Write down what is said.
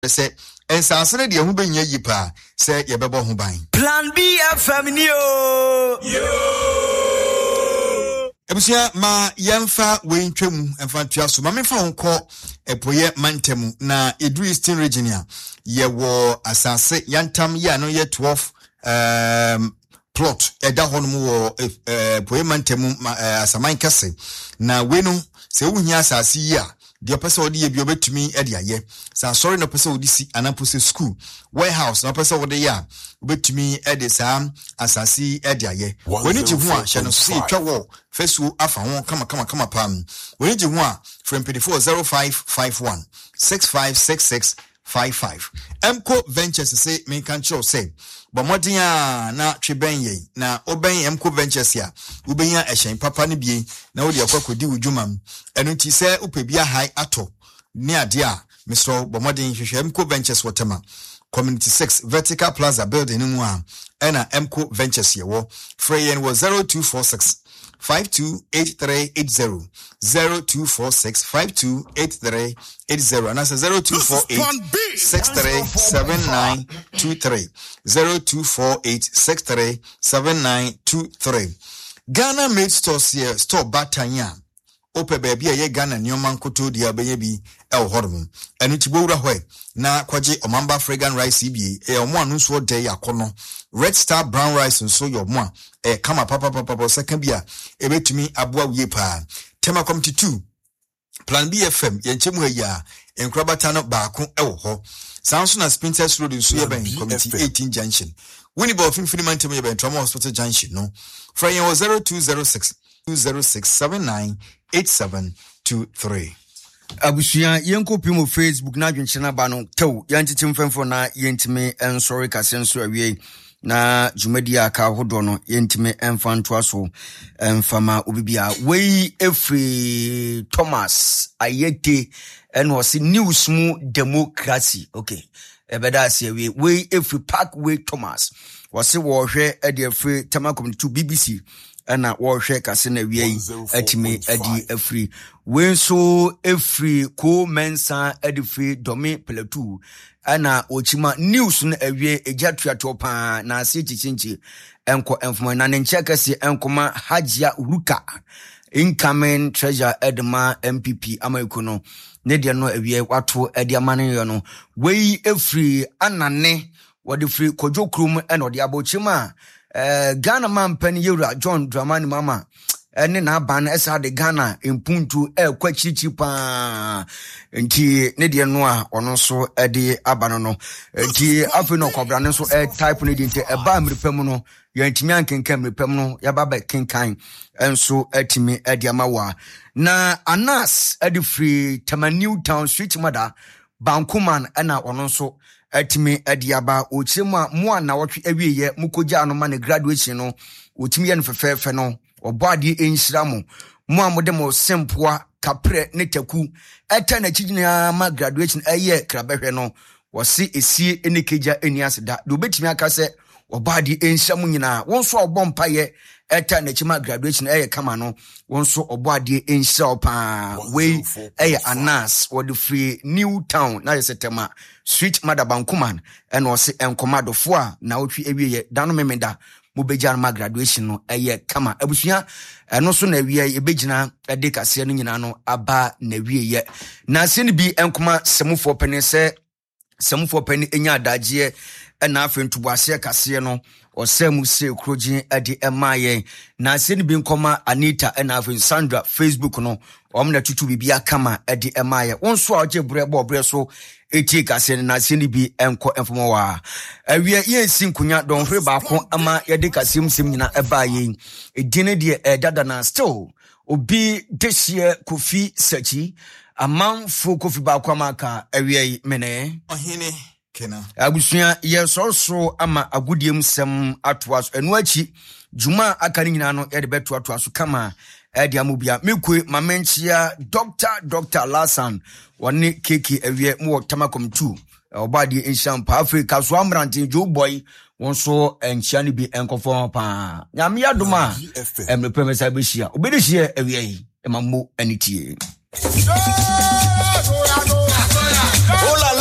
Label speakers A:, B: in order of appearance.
A: say and sansene de hu benya yipa say ye bebo ho ban
B: Plan B FM ni o
A: ebusia ma yemfa we ntwam emfa tua so ma mefa honko epoye mantemu na Edu Eastern region ya ye wo asase yantam ya no ye 12 plot eda honum wo epoye mantemu asaman kase na we no se wuhia asase yi a de opese odi ye bi obetumi ede aye sa sorry no pese odi si anapose school warehouse no pese odi ya obetumi ede sa asasi ede aye woni ji ho a hye no se twawo fesu afa ho kama pam woni ji ho a from 240551 656655 Mco Ventures say me kan cho say but modin a na tweben ye na oben Mco Ventures ya ubenya ehyen papa ne bie na wo de akwakoddi wudwumam enu ti say upebia high ato ni ade a Mr. Bomodin hwehwe Mco Ventures wotema Community 6 Vertical Plaza building mu a ena Mco Ventures ye wo freyen was 0246 528380 0246528380 and that's 0248637923 0248637923 Ghana made stores here store batanya ope baby ye Ghana nyoman koto dia benye bi el hodum enu tibowura hwe na kwaje omamba fragrant rice bi omo anu so de yakono Red Star brown rice nso yo mo a kama papa second bia ebetumi aboa wie pa tema committee 2 Plan B FM yenchemu ya enkrabata no baako ewo ho sanso na Spinters Road nso ye ben committee 18 junction Winnipeg Finfini Mantem ye ben Trauma Hospital junction no Friday was 0206 206798723
B: Abusuya yenko pimo Facebook na dwenchena ba no tew yantete mfemfo na yentime ensori kase nso awie na jumadi aka hodo no yentime emfanto aso emfama obibia wei efri Thomas Ayete eno si news mu democracy okay ebeda ase awie wei efri Parkway Thomas wase wo hwe ede efri Tamakom 2 BBC ana wo hwe kase na wie atime adi efri wenso efri ko mensa edifri domi pelatu ana ochima news na awie egiatuato pa na ase chichinchi enko enfoma na ncheka se enkoma Hajia Ruka incoming treasurer Edma MPP amaikono ne de no awie wato ede amane yo no wei efri anane wode free kojokrum ena ode abochima Ghana man pen Yura John Dramani Mama ene na ban esa de Ghana empuntu kwachichi pa nti ne de no a ono so ede abano no nti afi no kwabra ne so type ne de nti eba mrepem no yantimi ankenkan mrepem no yababa kenkan enso atimi ede amawa na Anas ede free Tamaniu Town Street Mother Bankuman ena ono so atimi adiaba ochirema mo na wotwe awieye mukoja no ma ne graduation no otimi ye no fefefe no obade enhyira mo amode mo sempoa kapre ne taku eta na chigina ma graduation aye krabehwe no wose esie enekeja eniase da do betimi aka se obade enhyira mo nyina wonso obompa ye eta na chima graduation aye kama no wonso obade enhyira opa we aye Anas wode free New Town na yesetema Street Mother Bankuman and wose enkomadofo a na otwi awieye dano memenda mubeja ma graduation no eye kama abusua eno so na awieye ebegina ade kase no nyina no aba na awieye na se ni bi enkoma semufo peni enya adaje na afentubuase kase no osemu se krojin ade emaye na se ni bi nkoma Anita na afen Sandra Facebook no omna tutu bibia kama ade emaye wonso a oje bre so eti kase na se ni bi enko enfoma wa awie ye sinkunya don hwe baako ama ye de kase msim nyina eba ye edine de dada na still obi desie Kofi Sachi amanfo Kofi baako amaka awie mene
A: ohene kena
B: abusuya ye so ama agudiem sem atoaso enu achi juma aka ni nyina no ye de beto atoaso kama edi amubia mekwe mamenchia Dr. Lassan woni keki awie mu Tamakom 2 obadi inshampa Africa so amrantin Joe Boy wonso enchia ni bi enkofo pa nyame adoma emrepemesa behia obedehia awie emammo anitie